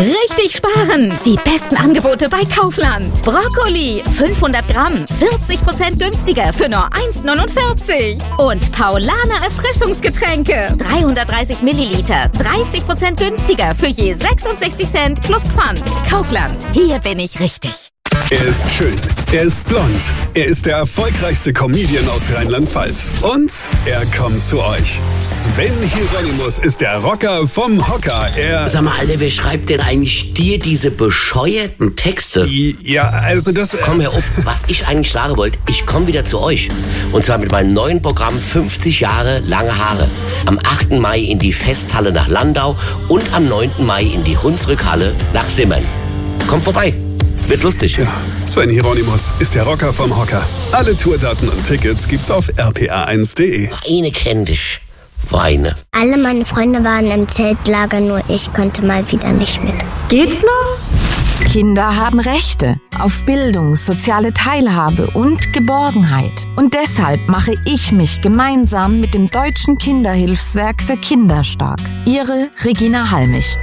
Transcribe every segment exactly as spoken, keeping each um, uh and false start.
Richtig sparen! Die besten Angebote bei Kaufland. Brokkoli fünfhundert Gramm, vierzig Prozent günstiger für nur eins neunundvierzig. Und Paulaner Erfrischungsgetränke, dreihundertdreißig Milliliter, dreißig Prozent günstiger für je sechsundsechzig Cent plus Pfand. Kaufland, hier bin ich richtig. Er ist schön, er ist blond, er ist der erfolgreichste Comedian aus Rheinland-Pfalz. Und er kommt zu euch. Sven Hieronymus ist der Rocker vom Hocker. Er Sag mal, Alter, wer schreibt denn eigentlich dir diese bescheuerten Texte? Ja, also das... Äh Komm, hör auf, was ich eigentlich sagen wollte, ich komme wieder zu euch. Und zwar mit meinem neuen Programm fünfzig Jahre lange Haare. Am achten Mai in die Festhalle nach Landau und am neunten Mai in die Hunsrückhalle nach Simmern. Kommt vorbei. Wird lustig. Ja, Sven Hieronymus ist der Rocker vom Hocker. Alle Tourdaten und Tickets gibt's auf r p a eins punkt d e. Weine kenn dich. Weine. Alle meine Freunde waren im Zeltlager, nur ich konnte mal wieder nicht mit. Geht's noch? Kinder haben Rechte auf Bildung, soziale Teilhabe und Geborgenheit. Und deshalb mache ich mich gemeinsam mit dem Deutschen Kinderhilfswerk für Kinder stark. Ihre Regina Halmich.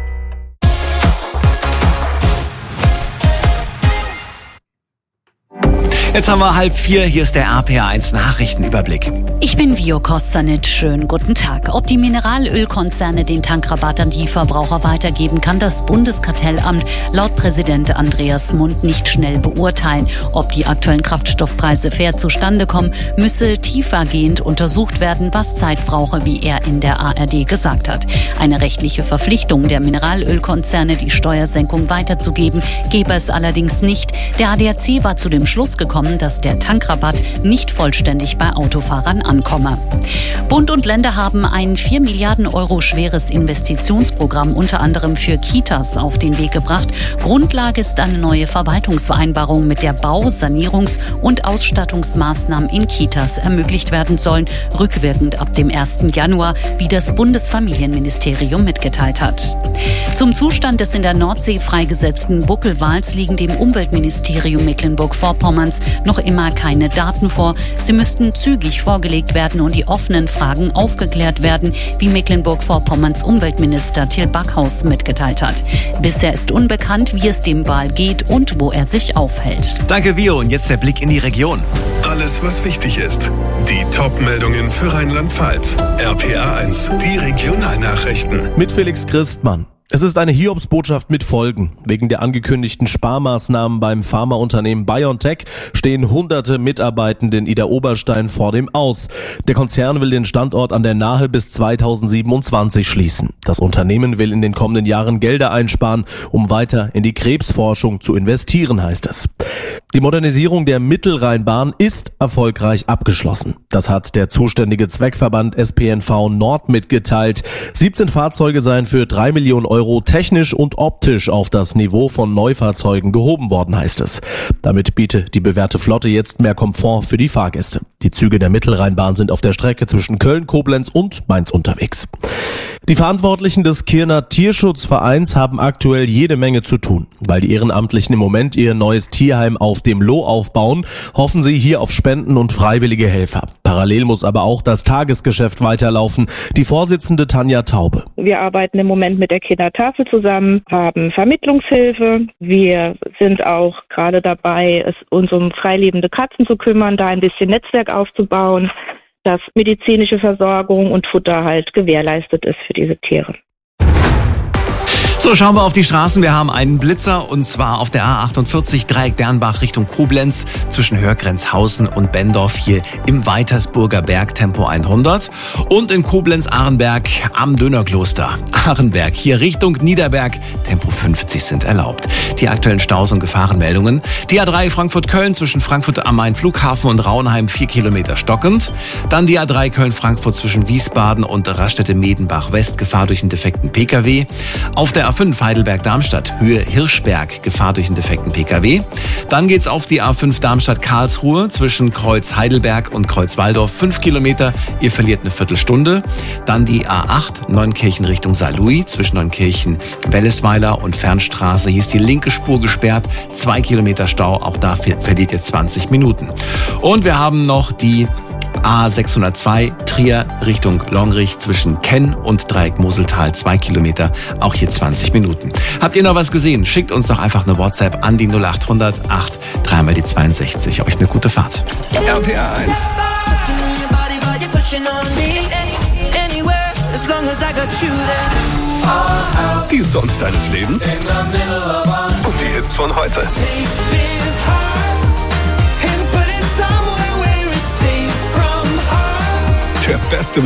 Jetzt haben wir halb vier, hier ist der R P A eins Nachrichtenüberblick. Ich bin Vio Kostanic, schönen guten Tag. Ob die Mineralölkonzerne den Tankrabatt an die Verbraucher weitergeben, kann das Bundeskartellamt laut Präsident Andreas Mund nicht schnell beurteilen. Ob die aktuellen Kraftstoffpreise fair zustande kommen, müsse tiefergehend untersucht werden, was Zeit brauche, wie er in der A R D gesagt hat. Eine rechtliche Verpflichtung der Mineralölkonzerne, die Steuersenkung weiterzugeben, gebe es allerdings nicht. Der A D A C war zu dem Schluss gekommen, dass der Tankrabatt nicht vollständig bei Autofahrern ankomme. Bund und Länder haben ein vier Milliarden Euro schweres Investitionsprogramm unter anderem für Kitas auf den Weg gebracht. Grundlage ist eine neue Verwaltungsvereinbarung, mit der Bau-, Sanierungs- und Ausstattungsmaßnahmen in Kitas ermöglicht werden sollen, rückwirkend ab dem ersten Januar, wie das Bundesfamilienministerium mitgeteilt hat. Zum Zustand des in der Nordsee freigesetzten Buckelwals liegen dem Umweltministerium Mecklenburg-Vorpommerns noch immer keine Daten vor. Sie müssten zügig vorgelegt werden und die offenen Fragen aufgeklärt werden, wie Mecklenburg-Vorpommerns Umweltminister Till Backhaus mitgeteilt hat. Bisher ist unbekannt, wie es dem Wal geht und wo er sich aufhält. Danke, Vio. Und jetzt der Blick in die Region. Alles, was wichtig ist. Die Top-Meldungen für Rheinland-Pfalz. R P A eins, die Regionalnachrichten. Mit Felix Christmann. Es ist eine Hiobsbotschaft mit Folgen. Wegen der angekündigten Sparmaßnahmen beim Pharmaunternehmen BioNTech stehen hunderte Mitarbeitende in Idar-Oberstein vor dem Aus. Der Konzern will den Standort an der Nahe bis zweitausendsiebenundzwanzig schließen. Das Unternehmen will in den kommenden Jahren Gelder einsparen, um weiter in die Krebsforschung zu investieren, heißt es. Die Modernisierung der Mittelrheinbahn ist erfolgreich abgeschlossen. Das hat der zuständige Zweckverband S P N V Nord mitgeteilt. siebzehn Fahrzeuge seien für drei Millionen Euro technisch und optisch auf das Niveau von Neufahrzeugen gehoben worden, heißt es. Damit bietet die bewährte Flotte jetzt mehr Komfort für die Fahrgäste. Die Züge der Mittelrheinbahn sind auf der Strecke zwischen Köln, Koblenz und Mainz unterwegs. Die Verantwortlichen des Kirner Tierschutzvereins haben aktuell jede Menge zu tun. Weil die Ehrenamtlichen im Moment ihr neues Tierheim auf dem Loh aufbauen, hoffen sie hier auf Spenden und freiwillige Helfer. Parallel muss aber auch das Tagesgeschäft weiterlaufen. Die Vorsitzende Tanja Taube. Wir arbeiten im Moment mit der Kindertafel zusammen, haben Vermittlungshilfe. Wir sind auch gerade dabei, es uns um freilebende Katzen zu kümmern, da ein bisschen Netzwerk aufzubauen, dass medizinische Versorgung und Futter halt gewährleistet ist für diese Tiere. So, schauen wir auf die Straßen. Wir haben einen Blitzer und zwar auf der A achtundvierzig Dreieck Dernbach Richtung Koblenz zwischen Hörgrenzhausen und Bendorf hier im Weitersburger Berg Tempo hundert und in Koblenz-Ahrenberg am Dönerkloster Ahrenberg hier Richtung Niederberg Tempo fünfzig sind erlaubt. Die aktuellen Staus und Gefahrenmeldungen. Die A drei Frankfurt-Köln zwischen Frankfurt am Main Flughafen und Raunheim vier Kilometer stockend. Dann die A drei Köln-Frankfurt zwischen Wiesbaden und Raststätte-Medenbach West Gefahr durch einen defekten P K W. Auf der A fünf Heidelberg-Darmstadt, Höhe Hirschberg, Gefahr durch einen defekten P K W. Dann geht's auf die A fünf Darmstadt-Karlsruhe zwischen Kreuz Heidelberg und Kreuz Walldorf, fünf Kilometer, ihr verliert eine Viertelstunde. Dann die A acht Neunkirchen Richtung Saarlouis zwischen Neunkirchen, Wellesweiler und Fernstraße. Hier ist die linke Spur gesperrt, zwei Kilometer Stau, auch da verliert ihr zwanzig Minuten. Und wir haben noch die A sechshundertzwei Trier Richtung Longrich zwischen Kenn und Dreieck Moseltal zwei Kilometer, auch hier zwanzig Minuten. Habt ihr noch was gesehen? Schickt uns doch einfach eine WhatsApp an die null acht hundert acht dreimal die zweiundsechzig. Euch eine gute Fahrt. R P R eins. Die Songs deines Lebens und die Hits von heute. Der beste